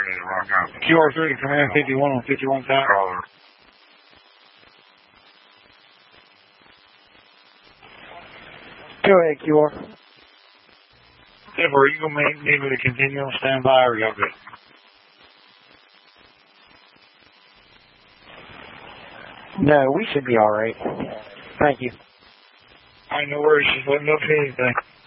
QR3 to command 51 on 51 top. Go ahead, QR. Denver, are you going to need me to continue on standby or y'all good? No, we should be all right. Thank you. I know where she's letting up anything.